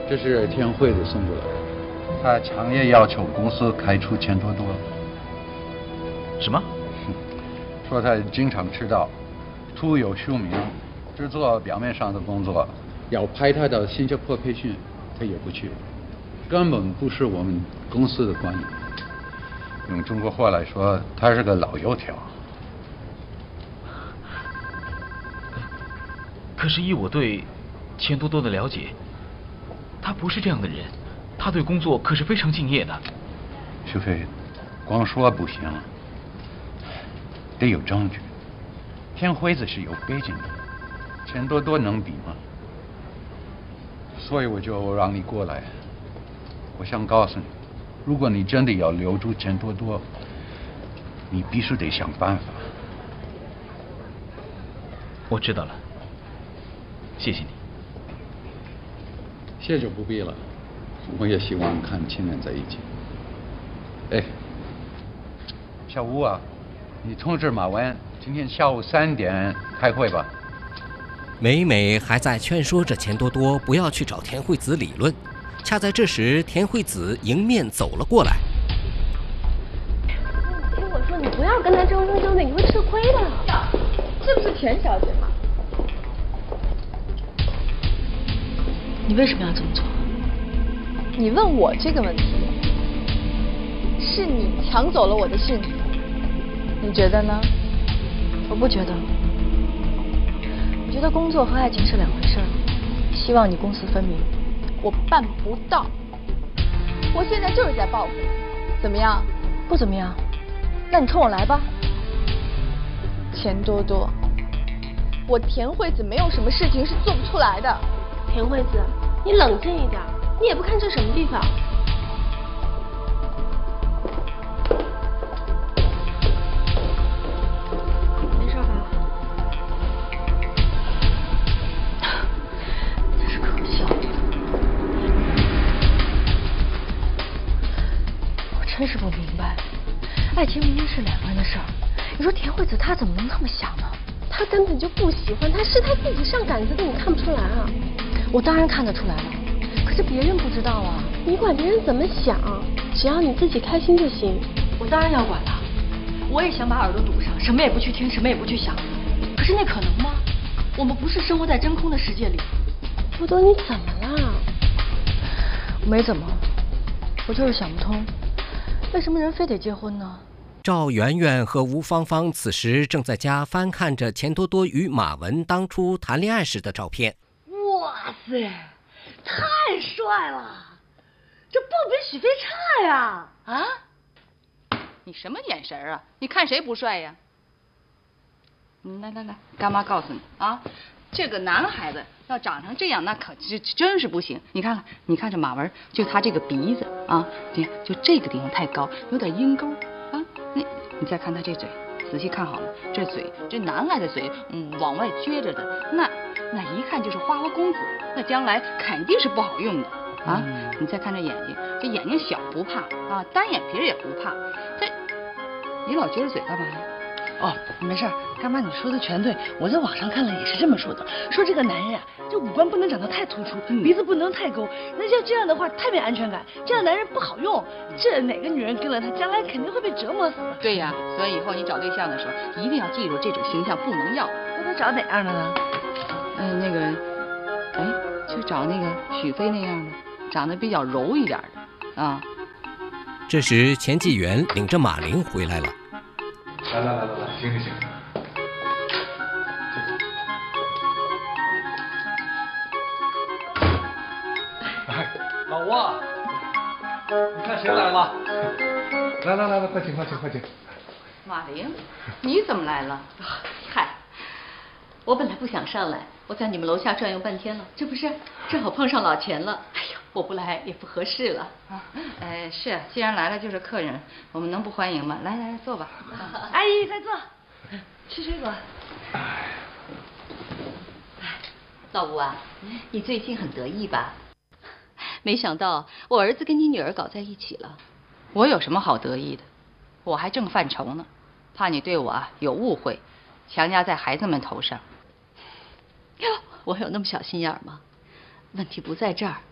这是田慧子送过来的。 他强烈要求公司开除钱多多。 什么？ 说他经常迟到，徒有虚名，只做表面上的工作。 要派他到新加坡培训，他也不去，根本不是我们公司的管理。 用中国话来说，他是个老油条。 可是依我对钱多多的了解，他不是这样的人，他对工作可是非常敬业的。 徐飞，光说不行，得有证据。田辉子是有背景的，钱多多能比吗？所以我就让你过来。我想告诉你，如果你真的要留住钱多多，你必须得想办法。 我知道了，谢谢你。 谢就不必了，我也希望看亲人在一起。哎， 小吴啊，你通知马文，今天下午3点开会吧。 美美还在劝说着钱多多不要去找田惠子理论，恰在这时，田惠子迎面走了过来。 听我说，你不要跟他争锋相对，你会吃亏的。这不是田小姐吗？ 你为什么要这么做？ 你问我这个问题，是你抢走了我的幸福，你觉得呢？ 我不觉得。我觉得工作和爱情是两回事儿，希望你公私分明。 我办不到，我现在就是在报复，怎么样？ 不怎么样，那你冲我来吧。 钱多多，我田惠子没有什么事情是做不出来的。田惠子，你冷静一点，你也不看这什么地方。没事吧？ 真是可笑。我真是不明白，爱情明明是两个人的事儿，你说田惠子她怎么能这么想呢？ 她根本就不喜欢他，是他自己上杆子的，你看不出来啊？ 我当然看得出来了，可是别人不知道啊。 你管别人怎么想，只要你自己开心就行。 我当然要管了，我也想把耳朵堵上，什么也不去听，什么也不去想。可是那可能吗？我们不是生活在真空的世界里。 多多，你怎么了？ 我没怎么，我就是想不通，为什么人非得结婚呢？ 赵媛媛和吴芳芳此时正在家翻看着钱多多与马文当初谈恋爱时的照片。 哇塞，太帅了！这不比许飞差呀！啊？ 你什么眼神啊？你看谁不帅呀？来，干妈告诉你啊，这个男孩子要长成这样，那可真是不行。你看这马文，就他这个鼻子啊，就这个地方太高，有点鹰钩啊。你再看他这嘴，仔细看好了，这嘴，这男孩的嘴，往外撅着的，那一看就是花花公子，那将来肯定是不好用的啊。你再看这眼睛，这眼睛小不怕啊，单眼皮也不怕。你老撅着嘴干嘛呀？ 哦，没事儿，干妈你说的全对，我在网上看了也是这么说的，说这个男人啊，这五官不能长得太突出，鼻子不能太高，那像这样的话太没安全感，这样男人不好用，这哪个女人跟了他，将来肯定会被折磨死的。 对呀，所以以后你找对象的时候，一定要记住这种形象不能要。 那他找哪样的呢？ 就找那个许飞那样的，长得比较柔一点的啊。 这时钱继元领着马玲回来了。 来，行。哎，老吴啊，你看谁来了？来，快请。 马玲，你怎么来了？ 嗨，我本来不想上来，我在你们楼下转悠半天了，这不是正好碰上老钱了。哎呀，我不来也不合适了。 是，既然来了就是客人，我们能不欢迎吗？来，坐吧。 阿姨，快坐，吃水果。 老吴啊，你最近很得意吧？没想到我儿子跟你女儿搞在一起了。 我有什么好得意的？我还正犯愁呢，怕你对我有误会，强加在孩子们头上。 哟，我有那么小心眼吗？问题不在这儿，